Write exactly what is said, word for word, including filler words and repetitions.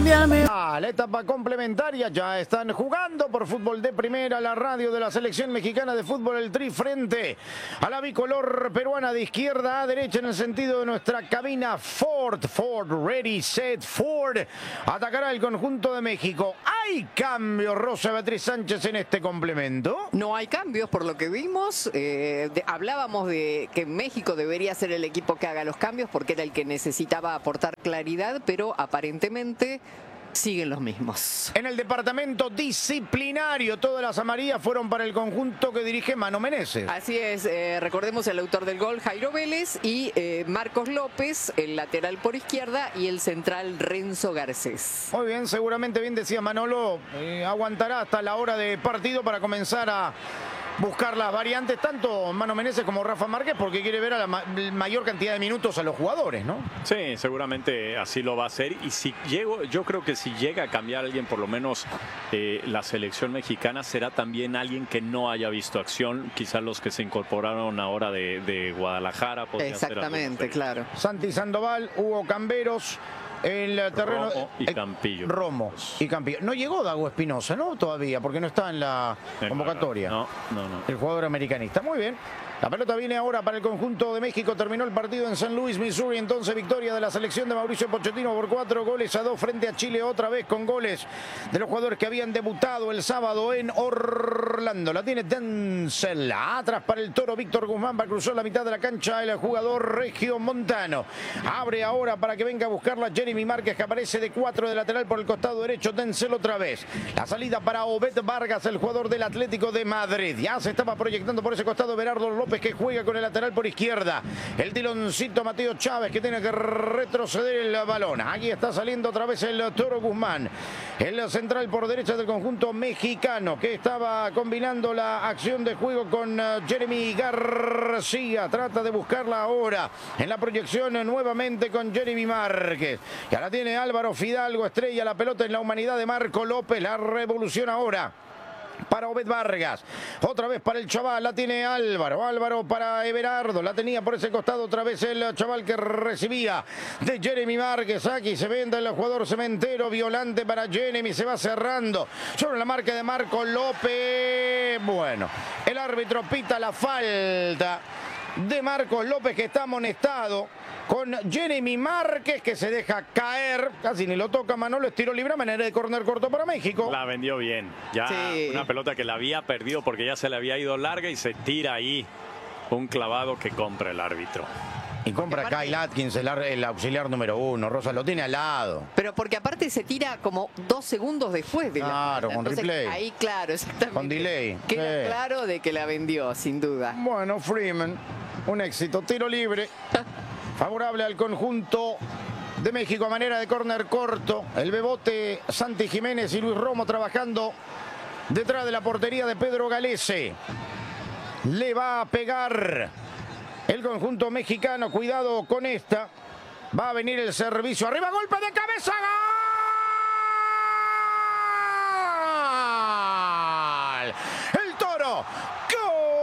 Cámbiame. Ah, la etapa complementaria ya están jugando por Fútbol de Primera, la radio de la selección mexicana de fútbol, el Tri, frente a la bicolor peruana de izquierda a derecha en el sentido de nuestra cabina. Ford, Ford, ready, set, Ford. Atacará el conjunto de México. ¿Hay cambio, Rosa Beatriz Sánchez, en este complemento? No hay cambios por lo que vimos. Eh, de, hablábamos de que México debería ser el equipo que haga los cambios porque era el que necesitaba aportar claridad, pero aparentemente siguen los mismos. En el departamento disciplinario, todas las amarillas fueron para el conjunto que dirige Mano Menezes. Así es, eh, recordemos el autor del gol, Jairo Vélez, y eh, Marcos López, el lateral por izquierda, y el central Renzo Garcés. Muy bien, seguramente, bien decía Manolo, eh, aguantará hasta la hora de partido para comenzar a buscar las variantes, tanto Mano Menezes como Rafa Márquez, porque quiere ver a la ma mayor cantidad de minutos a los jugadores, ¿no? Sí, seguramente así lo va a hacer. Y si llego, yo creo que si llega a cambiar a alguien, por lo menos eh, la selección mexicana, será también alguien que no haya visto acción. Quizás los que se incorporaron ahora de, de Guadalajara. Exactamente, claro. Santi Sandoval, Hugo Camberos. El terreno Romo y Campillo. Romo y Campillo. No llegó Dago Espinosa, ¿no? Todavía, porque no está en la convocatoria. No, no, no. El jugador americanista. Muy bien. La pelota viene ahora para el conjunto de México. Terminó el partido en San Luis, Missouri. Entonces, victoria de la selección de Mauricio Pochettino por cuatro goles a dos frente a Chile. Otra vez con goles de los jugadores que habían debutado el sábado en Orlando. La tiene Denzel. Atrás para el Toro. Víctor Guzmán va a cruzar la mitad de la cancha. El jugador regiomontano. Abre ahora para que venga a buscarla Jeremy Márquez, que aparece de cuatro de lateral por el costado derecho. Denzel otra vez. La salida para Obed Vargas, el jugador del Atlético de Madrid. Ya se estaba proyectando por ese costado Berardo López, que juega con el lateral por izquierda. El tironcito Mateo Chávez, que tiene que retroceder el balón. Aquí está saliendo otra vez el Toro Guzmán. El central por derecha del conjunto mexicano, que estaba combinando la acción de juego con Jeremy García. Trata de buscarla ahora en la proyección nuevamente con Jeremy Márquez. Y ahora tiene Álvaro Fidalgo, estrella la pelota en la humanidad de Marco López. La revolución ahora para Obed Vargas, otra vez para el chaval, la tiene Álvaro, Álvaro para Everardo, la tenía por ese costado otra vez el chaval que recibía de Jeremy Márquez. Aquí se vende el jugador cementero, Violante para Jeremy, se va cerrando sobre la marca de Marco López. Bueno, el árbitro pita la falta de Marcos López, que está amonestado con Jeremy Márquez, que se deja caer, casi ni lo toca Manolo, estiro libre, manera de córner corto para México. La vendió bien, ya sí. Una pelota que la había perdido porque ya se le había ido larga y se tira ahí un clavado que compra el árbitro. Y compra aparte, Kyle Atkins, el, el auxiliar número uno. Rosa lo tiene al lado. Pero porque aparte se tira como dos segundos después de claro, la Claro, con Entonces, replay. Ahí, claro, exactamente. Con delay. Queda sí. claro de que la vendió, sin duda. Bueno, Freeman, un éxito. Tiro libre. Favorable al conjunto de México a manera de córner corto. El bebote Santi Jiménez y Luis Romo trabajando detrás de la portería de Pedro Galese. Le va a pegar el conjunto mexicano. Cuidado con esta. Va a venir el servicio. Arriba, golpe de cabeza. ¡Gol!